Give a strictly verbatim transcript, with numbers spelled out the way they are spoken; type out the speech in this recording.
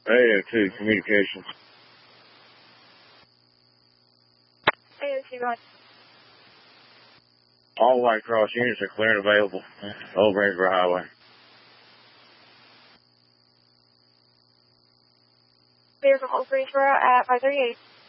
A O two Communications. A O two, going. All White Cross units are clear and available. Old Greensboro Highway. Clear from Old Greensboro at five thirty-eight.